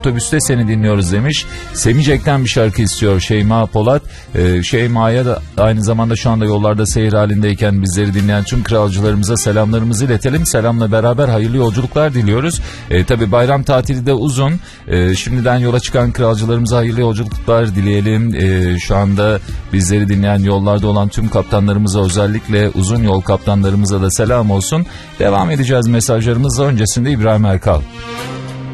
Otobüste seni dinliyoruz demiş. Semicek'ten bir şarkı istiyor Şeyma Polat. Şeyma'ya da aynı zamanda şu anda yollarda seyir halindeyken bizleri dinleyen tüm kralcılarımıza selamlarımızı iletelim. Selamla beraber hayırlı yolculuklar diliyoruz. Tabi bayram tatili de uzun. Şimdiden yola çıkan kralcılarımıza hayırlı yolculuklar dileyelim. Şu anda bizleri dinleyen yollarda olan tüm kaptanlarımıza, özellikle uzun yol kaptanlarımıza da selam olsun. Devam edeceğiz mesajlarımızla, öncesinde İbrahim Erkal.